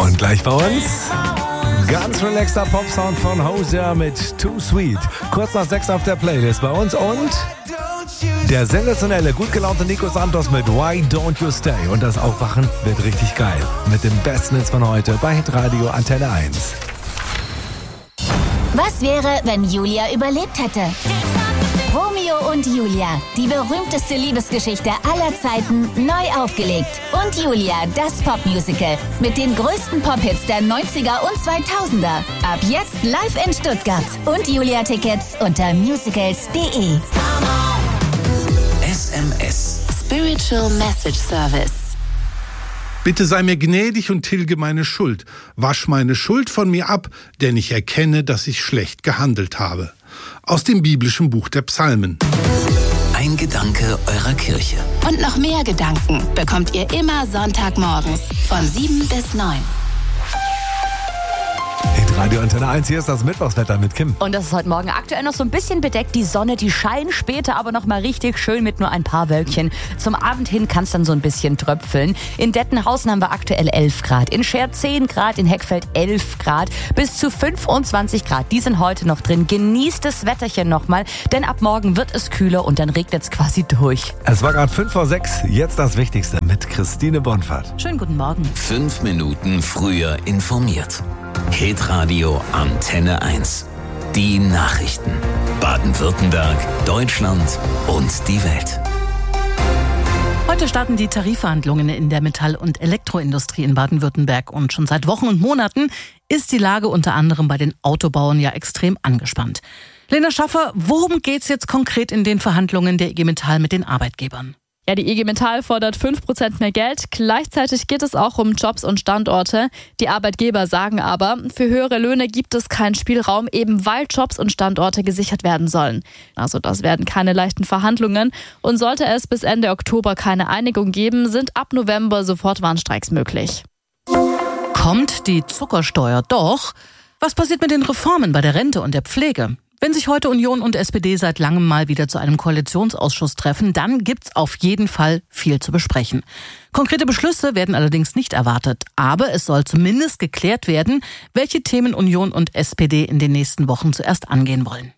Und gleich bei uns ganz relaxter Popsound von Hosier mit Too Sweet. Kurz nach 6 auf der Playlist bei uns und der sensationelle, gut gelaunte Nico Santos mit Why Don't You Stay. Und das Aufwachen wird richtig geil. Mit dem besten Hits von heute bei Hitradio Antenne 1. Was wäre, wenn Julia überlebt hätte? Romeo und Julia, die berühmteste Liebesgeschichte aller Zeiten, neu aufgelegt. Und Julia, das Popmusical mit den größten Pop-Hits der 90er und 2000er. Ab jetzt live in Stuttgart. Und Julia-Tickets unter musicals.de. SMS. Spiritual Message Service. Bitte sei mir gnädig und tilge meine Schuld. Wasch meine Schuld von mir ab, denn ich erkenne, dass ich schlecht gehandelt habe. Aus dem biblischen Buch der Psalmen. Ein Gedanke eurer Kirche. Und noch mehr Gedanken bekommt ihr immer Sonntagmorgens von 7 bis 9. Radio Antenne 1, hier ist das Mittwochswetter mit Kim. Und das ist heute Morgen aktuell noch so ein bisschen bedeckt. Die Sonne, die scheint später aber noch mal richtig schön mit nur ein paar Wölkchen. Zum Abend hin kann es dann so ein bisschen tröpfeln. In Dettenhausen haben wir aktuell 11 Grad, in Scher 10 Grad, in Heckfeld 11 Grad, bis zu 25 Grad. Die sind heute noch drin. Genießt das Wetterchen nochmal, denn ab morgen wird es kühler und dann regnet es quasi durch. Es war gerade 5:06, jetzt das Wichtigste mit Christine Bonfart. Schönen guten Morgen. 5 Minuten früher informiert. Hitradio Antenne 1. Die Nachrichten. Baden-Württemberg, Deutschland und die Welt. Heute starten die Tarifverhandlungen in der Metall- und Elektroindustrie in Baden-Württemberg. Und schon seit Wochen und Monaten ist die Lage unter anderem bei den Autobauern ja extrem angespannt. Lena Schaffer, worum geht's jetzt konkret in den Verhandlungen der IG Metall mit den Arbeitgebern? Ja, die IG Metall fordert 5% mehr Geld. Gleichzeitig geht es auch um Jobs und Standorte. Die Arbeitgeber sagen aber, für höhere Löhne gibt es keinen Spielraum, eben weil Jobs und Standorte gesichert werden sollen. Also das werden keine leichten Verhandlungen. Und sollte es bis Ende Oktober keine Einigung geben, sind ab November sofort Warnstreiks möglich. Kommt die Zuckersteuer doch? Was passiert mit den Reformen bei der Rente und der Pflege? Wenn sich heute Union und SPD seit langem mal wieder zu einem Koalitionsausschuss treffen, dann gibt's auf jeden Fall viel zu besprechen. Konkrete Beschlüsse werden allerdings nicht erwartet, aber es soll zumindest geklärt werden, welche Themen Union und SPD in den nächsten Wochen zuerst angehen wollen.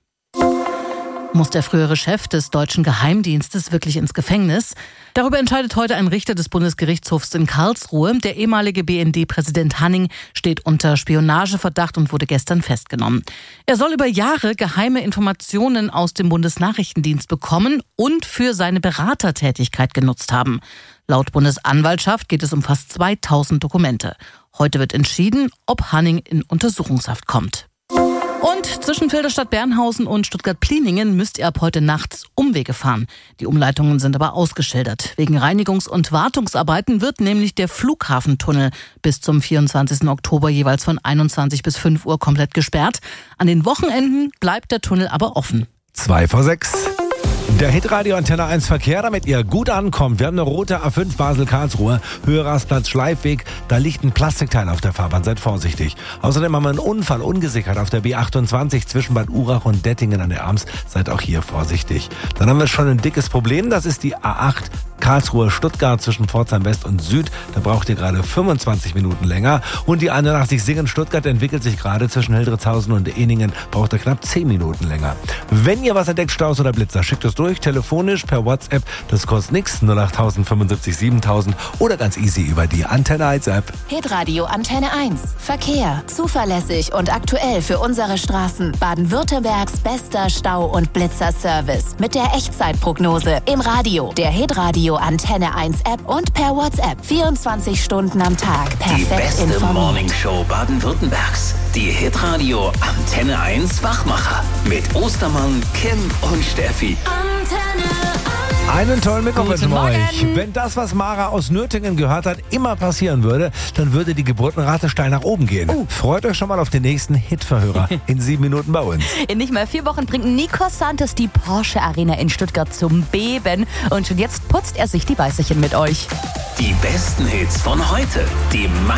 Muss der frühere Chef des deutschen Geheimdienstes wirklich ins Gefängnis? Darüber entscheidet heute ein Richter des Bundesgerichtshofs in Karlsruhe. Der ehemalige BND-Präsident Hanning steht unter Spionageverdacht und wurde gestern festgenommen. Er soll über Jahre geheime Informationen aus dem Bundesnachrichtendienst bekommen und für seine Beratertätigkeit genutzt haben. Laut Bundesanwaltschaft geht es um fast 2000 Dokumente. Heute wird entschieden, ob Hanning in Untersuchungshaft kommt. Und zwischen Filderstadt-Bernhausen und Stuttgart-Pliningen müsst ihr ab heute nachts Umwege fahren. Die Umleitungen sind aber ausgeschildert. Wegen Reinigungs- und Wartungsarbeiten wird nämlich der Flughafentunnel bis zum 24. Oktober jeweils von 21 bis 5 Uhr komplett gesperrt. An den Wochenenden bleibt der Tunnel aber offen. 5:06. Der Hitradio Antenne 1 Verkehr, damit ihr gut ankommt. Wir haben eine rote A5 Basel-Karlsruhe, Höherastplatz Schleifweg. Da liegt ein Plastikteil auf der Fahrbahn, seid vorsichtig. Außerdem haben wir einen Unfall ungesichert auf der B28 zwischen Bad Urach und Dettingen an der Arms. Seid auch hier vorsichtig. Dann haben wir schon ein dickes Problem, das ist die A8 Karlsruhe-Stuttgart zwischen Pforzheim West und Süd. Da braucht ihr gerade 25 Minuten länger. Und die 81 Singen-Stuttgart entwickelt sich gerade zwischen Hildritzhausen und Eningen. Braucht ihr knapp 10 Minuten länger. Wenn ihr was entdeckt, Staus oder Blitzer, schickt es durch, telefonisch, per WhatsApp. Das kostet nichts, 08000 75 7000 oder ganz easy über die Antenne 1 App. Hitradio Antenne 1. Verkehr. Zuverlässig und aktuell für unsere Straßen. Baden-Württembergs bester Stau- und Blitzer-Service. Mit der Echtzeitprognose. Im Radio. Der Hitradio Antenne 1 App und per WhatsApp. 24 Stunden am Tag. Perfekt Die beste informiert. Morningshow Baden-Württembergs. Die Hitradio Antenne 1 Wachmacher. Mit Ostermann, Kim und Steffi. Einen tollen Mittwoch Guten mit euch. Morgen. Wenn das, was Mara aus Nürtingen gehört hat, immer passieren würde, dann würde die Geburtenrate steil nach oben gehen. Freut euch schon mal auf den nächsten Hitverhörer in 7 Minuten bei uns. In nicht mal 4 Wochen bringt Nico Santos die Porsche Arena in Stuttgart zum Beben. Und schon jetzt putzt er sich die Weißerchen mit euch. Die besten Hits von heute. Die